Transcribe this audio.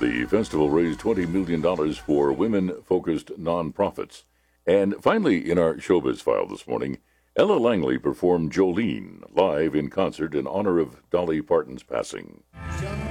The festival raised $20 million for women-focused nonprofits. And finally, in our showbiz file this morning, Ella Langley performed Jolene live in concert in honor of Dolly Parton's passing.